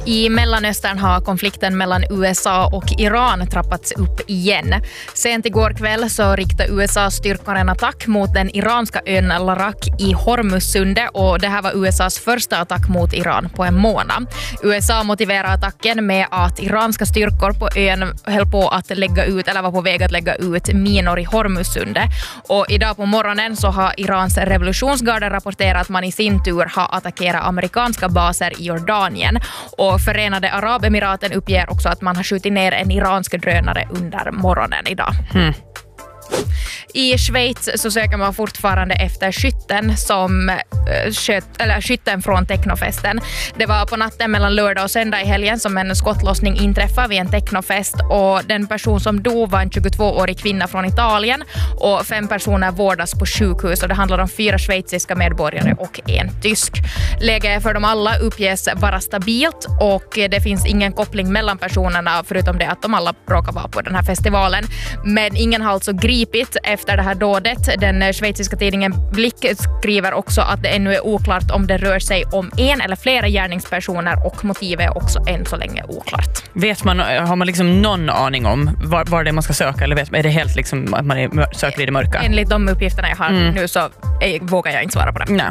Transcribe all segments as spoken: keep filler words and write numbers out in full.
I Mellanöstern har konflikten mellan U S A och Iran trappats upp igen. Sent igår kväll så riktade U S A-styrkor en attack mot den iranska ön Larak i Hormuzsundet och det här var U S As första attack mot Iran på en månad. U S A motiverar attacken med att iranska styrkor på ön höll på att lägga ut eller var på väg att lägga ut minor i Hormuzsundet. Och idag på morgonen så har Irans revolutionsgarde rapporterat att man i sin tur har attackerat amerikanska baser i Jordanien. Och Förenade Arabemiraten uppger också att man har skjutit ner en iransk drönare under morgonen idag. Hmm. I Schweiz så söker man fortfarande efter skytten som sköt, eller skytten från technofesten. Det var på natten mellan lördag och söndag i helgen som en skottlossning inträffade vid en technofest och den person som dog var en tjugotvåårig kvinna från Italien och fem personer vårdas på sjukhus och det handlar om fyra schweiziska medborgare och en tysk. Läget för dem alla uppges vara stabilt och det finns ingen koppling mellan personerna förutom det att de alla råkar vara på den här festivalen. Men ingen har alltså gripit efter det här dådet. Den schweiziska tidningen Blick skriver också att det ännu är oklart om det rör sig om en eller flera gärningspersoner och motivet är också än så länge oklart. Vet man, har man liksom någon aning om var, var det man ska söka eller vet, är det helt liksom att man är, söker i det mörka? Enligt de uppgifterna jag har mm. nu så är, vågar jag inte svara på det. Nej.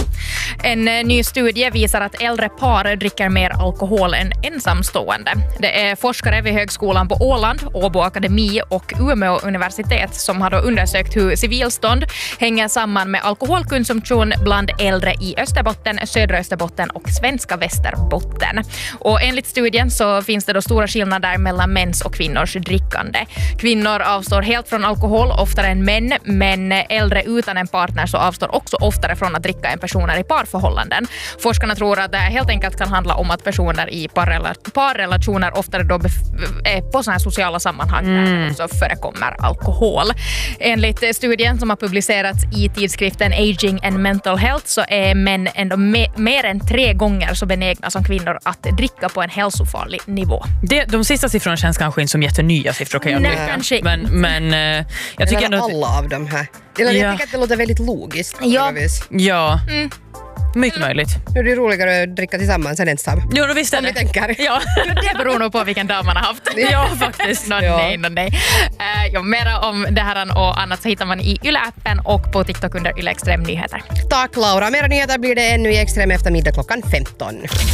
En ny studie visar att äldre par dricker mer alkohol än ensamstående. Det är forskare vid högskolan på Åland, Åbo Akademi och Umeå universitet som har då undersökt hur civilstånd hänger samman med alkoholkonsumtion bland äldre i Österbotten, södra Österbotten och svenska Västerbotten. Och enligt studien så finns det då stora skillnader mellan mäns och kvinnors drickande. Kvinnor avstår helt från alkohol oftare än män, men äldre utan en partner så avstår också oftare från att dricka än personer i parförhållanden. Forskarna tror att det helt enkelt kan handla om att personer i parrela- parrelationer oftare då bef- är på sådana här sociala sammanhang mm. där det också förekommer alkohol. Enligt studien som har publicerats i tidskriften Aging and Mental Health så är män ändå me- mer än tre gånger så benägna som kvinnor att dricka på en hälsofarlig nivå. Det, de sista siffrorna känns kanske inte som jättelyga siffror kan jag Nej, tycka. kanske Men, men eh, jag tycker ändå att... alla av dem här. Eller Ja. jag tycker att det låter väldigt logiskt. Ja. Ja, Mm. mycket möjligt. Nu är det roligare att dricka tillsammans än ensam. Jo, då visst är Om ni det. tänker. Ja. Det beror nog på vilken dag man har haft. Ja, faktiskt. No, Ja. nej, no, nej. Uh, ja, mera om det här och annat så hittar man i Yle-appen och på TikTok under Yle Extrem Nyheter. Tack Laura. Mera nyheter blir det ännu i Extrem eftermiddag klockan femton.